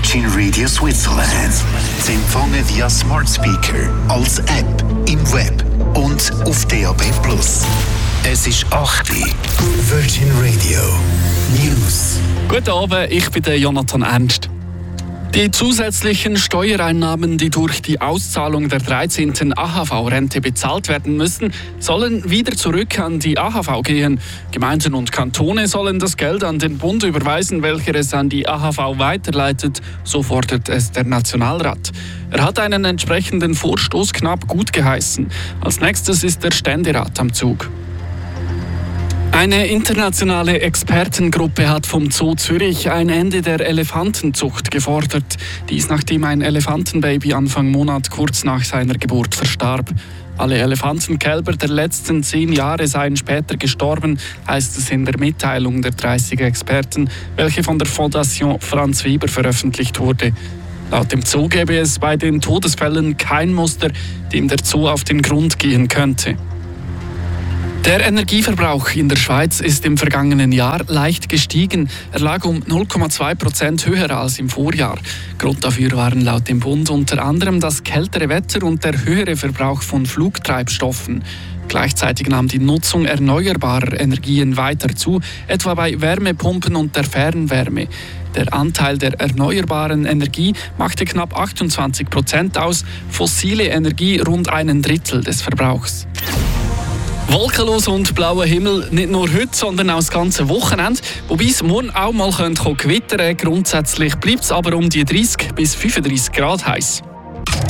Virgin Radio Switzerland. Sie empfangen via Smart Speaker, als App, im Web und auf DAB+. Es ist 8 Uhr. Virgin Radio News. Guten Abend, ich bin der Jonathan Ernst. Die zusätzlichen Steuereinnahmen, die durch die Auszahlung der 13. AHV-Rente bezahlt werden müssen, sollen wieder zurück an die AHV gehen. Gemeinden und Kantone sollen das Geld an den Bund überweisen, welcher es an die AHV weiterleitet, so fordert es der Nationalrat. Er hat einen entsprechenden Vorstoß knapp gut geheißen. Als nächstes ist der Ständerat am Zug. Eine internationale Expertengruppe hat vom Zoo Zürich ein Ende der Elefantenzucht gefordert. Dies nachdem ein Elefantenbaby Anfang Monat kurz nach seiner Geburt verstarb. Alle Elefantenkälber der letzten 10 Jahre seien später gestorben, heißt es in der Mitteilung der 30 Experten, welche von der Fondation Franz Weber veröffentlicht wurde. Laut dem Zoo gäbe es bei den Todesfällen kein Muster, dem der Zoo auf den Grund gehen könnte. Der Energieverbrauch in der Schweiz ist im vergangenen Jahr leicht gestiegen. Er lag um 0,2% höher als im Vorjahr. Grund dafür waren laut dem Bund unter anderem das kältere Wetter und der höhere Verbrauch von Flugtreibstoffen. Gleichzeitig nahm die Nutzung erneuerbarer Energien weiter zu, etwa bei Wärmepumpen und der Fernwärme. Der Anteil der erneuerbaren Energie machte knapp 28% aus, fossile Energie rund 1/3 des Verbrauchs. Wolkenlos und blauer Himmel, nicht nur heute, sondern auch das ganze Wochenende. Wobei es morgen auch mal gewittern könnte. Grundsätzlich bleibt es aber um die 30 bis 35 Grad heiß.